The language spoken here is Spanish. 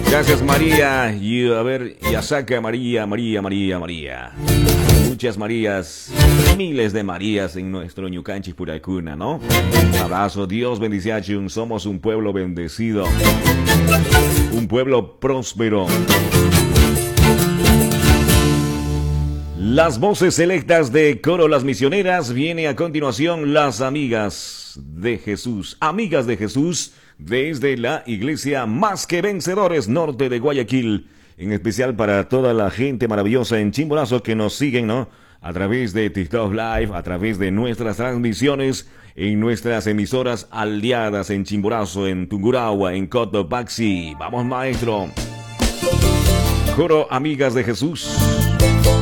Gracias, María. Y a ver, Yasaka, María, María, María, María. Muchas Marías, miles de Marías en nuestro Ñucanchis Puracuna, ¿no? Un abrazo, Dios bendice a Chun. Somos un pueblo bendecido, un pueblo próspero. Las voces selectas de Coro Las Misioneras. Viene a continuación las amigas de Jesús. Amigas de Jesús desde la iglesia Más que Vencedores Norte de Guayaquil. En especial para toda la gente maravillosa en Chimborazo que nos siguen, ¿no? A través de TikTok Live, a través de nuestras transmisiones en nuestras emisoras aliadas en Chimborazo, en Tungurahua, en Cotopaxi. Vamos, maestro. Coro Amigas de Jesús.